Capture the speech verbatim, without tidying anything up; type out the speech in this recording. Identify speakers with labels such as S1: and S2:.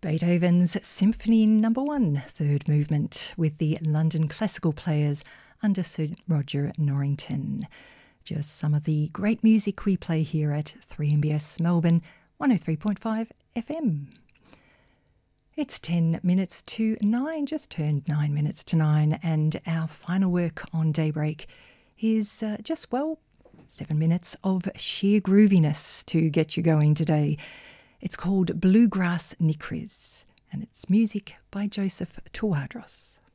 S1: Beethoven's Symphony Number One, third movement, with the London Classical Players under Sir Roger Norrington. Just some of the great music we play here at three M B S Melbourne, one oh three point five F M. It's ten minutes to nine, just turned nine minutes to nine, and our final work on Daybreak is uh, just, well, seven minutes of sheer grooviness to get you going today. It's called Bluegrass Nikriz, and it's music by Joseph Tawadros.